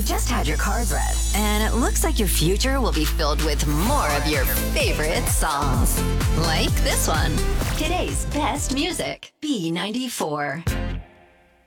You've just had your cards read, and it looks like your future will be filled with more of your favorite songs. Like this one. Today's best music, B94.